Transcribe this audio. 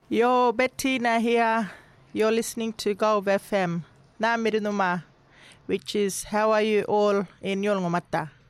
Yo, Bettina here. You're listening to Gulf FM. Namirinuma, which is how are you all in Yolngomata?